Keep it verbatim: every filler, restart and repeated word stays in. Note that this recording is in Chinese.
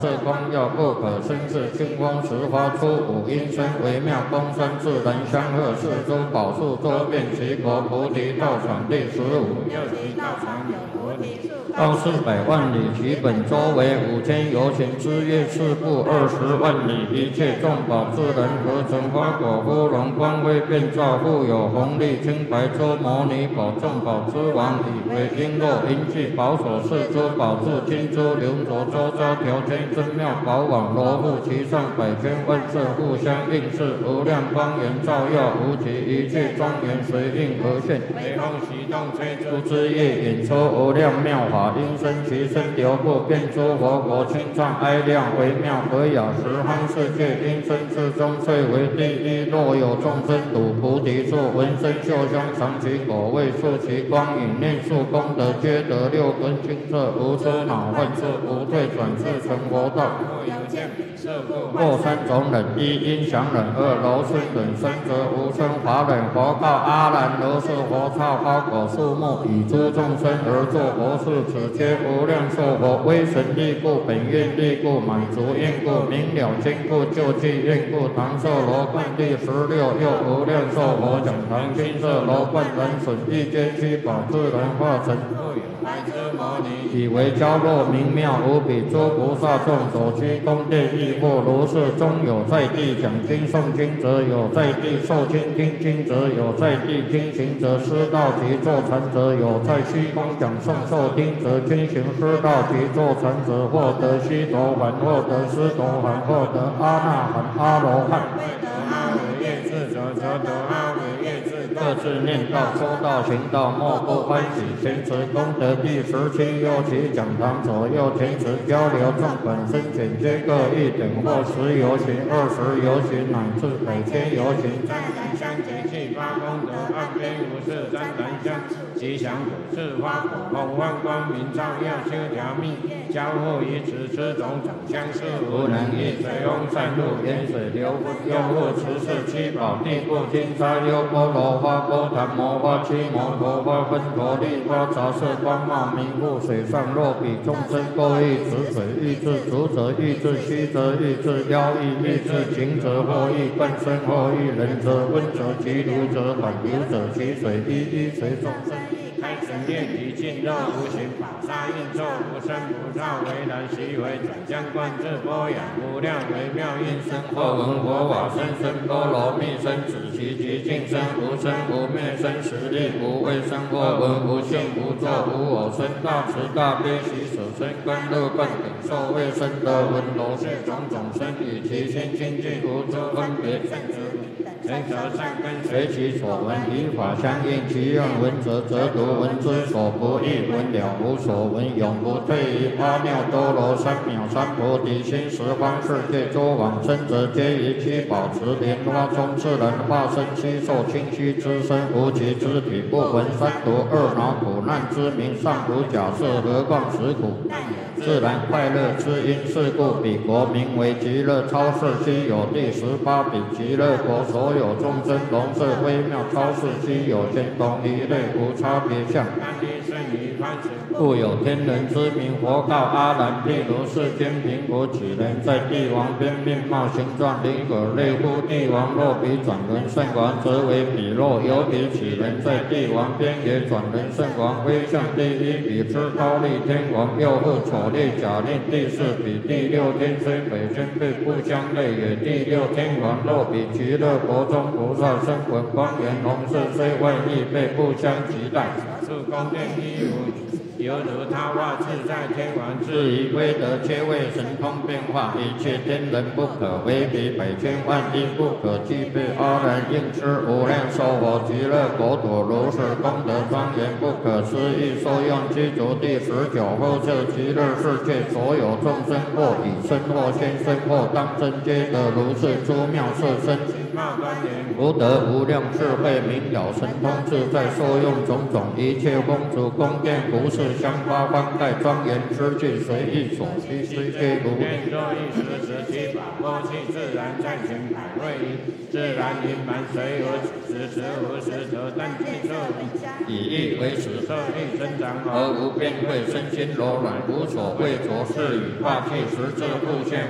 是光耀不可生是清风时发出五音声微妙公声自然相和四周宝树周遍齐国菩提道场第十五。 六级道场有菩提树。 道四百万里，其本周为五千由旬之月四部二十万里，一切众宝自然合成花果乌龙光辉变照，富有红利清白周摩尼宝众宝之王，以为璎珞银器宝所饰珠宝柱金珠流着周遭条圈真妙宝网罗布其上百千万色互相映饰，无量光源照耀无极，一切庄严随应而现。 微风习动吹出之意，引出无量妙法，因生其身流布，变出佛国清畅哀亮微妙和雅十方世界，因生之中最为第一。若有众生睹菩提树，闻声嗅香尝其果味，触其光影，念数功德，皆得六根清澈，无出恼患处，无退转世成佛道。 若有见彼色故， 或三种忍：一音响忍，二柔顺忍，三则无生法忍。佛告阿难：如是佛刹花果树木，以诸众生而作佛事，此皆无量寿佛威神力故，本愿力故，满足愿故，明了坚固，救济愿故。唐寿罗冠第十六又无量寿佛讲堂金色罗冠人损一皆七宝自然化成。 白之摩尼， 以为娇弱明妙无比，诸菩萨众所居宫殿亦复如是。中有在地讲经诵经者，有在地受经听经者，有在地听行者，师道及坐禅者，有在虚空讲诵受听者，均行师道及坐禅者，获得须陀洹，获得斯陀含，获得阿那含、阿罗汉。 未得阿惟越智者，则得阿惟越智。 各自念道、说道、行道，莫不欢喜。前持功德第十七，右其讲堂左右前持交流众本身简皆各一等，或十由旬、二十由旬，乃至百千由旬。 湛然相结气发功德，岸边无事湛然相吉祥果是花果红万光明照耀修条密，交互于此之种种相似，无能易水翁散入，沿水流不用户持是七宝地不金沙优波罗花波檀摩花七摩陀花分陀利花杂色光茂明护水上若比众生各欲持水，欲至足者，欲至虚则，欲至腰意，欲至颈者，或欲半身，或欲人者，温者其如者，缓如者其水，一一随众生开神念体尽肉无形宝沙应作无生不造为然习为转将观自波雅无量微妙应身或闻佛法身身波罗蜜身子其极尽身无生无灭身实力无畏生或闻无性无作无我身大慈大悲喜舍身观乐观顶受卫生得闻罗是种种身与其心清净无诸分别圣者神则善根随其所闻以法相应，其愿闻者则读，闻之所不异，闻了无所闻，永不退于阿耨多罗三藐三菩提心。十方世界诸往生者，皆以七宝持莲花中自然化身，悉受清虚之身，无其肢体，不闻三毒二恼苦难之名，尚无假设，何况实苦？自然快乐之因，是故彼国名为极乐超世，悉有第十八比极乐国，所有众生容色微妙超世，悉有天同一类，无差别相。故有天人之名。佛告阿难：譬如世间贫苦乞人，在帝王边面貌形状灵可类乎？帝王若比转轮圣王，则为彼；若有比乞人，在帝王边也转轮圣王，威相第一比之高丽天王，又复丑烈假令第四比。第六天虽北天辈不相类也。第六天王若比极乐国中菩萨声闻光源红色，虽外异辈不相及待。是宫殿一无犹如他化自在天王，至于威德，皆为神通变化，一切天人不可为比，百千万亿不可计备。阿难应知无量寿佛极乐国土，如是功德庄严不可思议。受用具足第十九后这极乐世界，所有众生或以身或现身或当真，皆得如是诸妙色身，福德无量智慧明了神通自在，受用种种一切风烛宫殿服饰四香花翻盖庄严之境随意所需世界如。 愿作一时时期法过气自然暂行百位一自然因满随我此时时无时则但尽受以意为始， 色力增长而无变会身心柔软，无所畏着，是与化气实质复现。